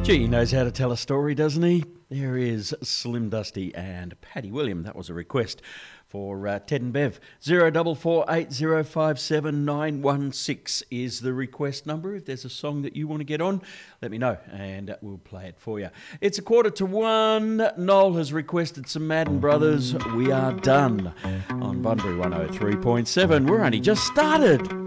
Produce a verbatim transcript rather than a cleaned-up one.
Gee, he knows how to tell a story, doesn't he? There is Slim Dusty and Paddy William. That was a request for uh, Ted and Bev. zero four four eight zero five seven nine one six is the request number. If there's a song that you want to get on, let me know and we'll play it for you. It's a quarter to one. Noel has requested some Madden Brothers. We are done on Bunbury one oh three point seven. We're only just started.